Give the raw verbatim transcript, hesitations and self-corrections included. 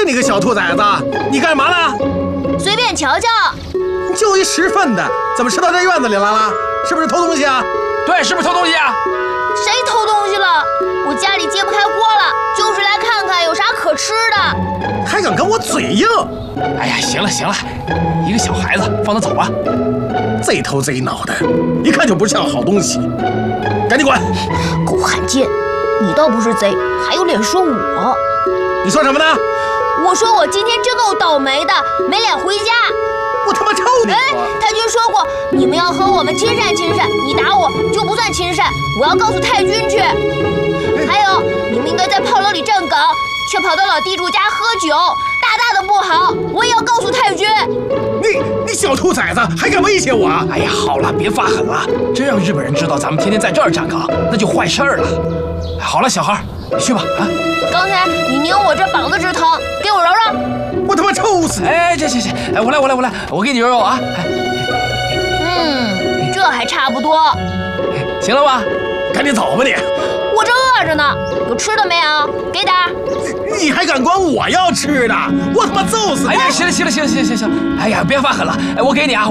你个小兔崽子，你干嘛呢？ 随便瞧瞧。 就一十份的，怎么吃到这院子里来了？是不是偷东西啊？ 对，是不是偷东西啊？ 谁偷东西了？我家里揭不开锅了，就是来看看有啥可吃的。 还敢跟我嘴硬？ 哎呀，行了行了，一个小孩子，放他走吧。 贼头贼脑的，一看就不像好东西，赶紧滚！ 狗汉奸，你倒不是贼，还有脸说我？ 你说什么呢？ 我说我今天真够倒霉的，没脸回家。 我他妈抽你！ 哎，太君说过，你们要和我们亲善亲善，你打我就不算亲善，我要告诉太君去。还有，你们应该在炮楼里站岗，却跑到老地主家喝酒，大大的不好，我也要告诉太君。 你你小兔崽子，还敢威胁我？ 哎呀，好了，别发狠了，真让日本人知道咱们天天在这儿站岗，那就坏事儿了。好了，小孩，你去吧啊！ 刚才你拧我这膀子直疼，给我揉揉。 我他妈抽死你！ 哎，这这这，哎，我来我来我来，我给你揉揉啊。 嗯，这还差不多。 行了吧？ 赶紧走吧你！ 我这饿着呢，有吃的没有？给点儿。 你还敢管我要吃的？我他妈揍死你！ 哎呀，行了行了行了行了行了，哎呀，别发狠了，哎，我给你啊。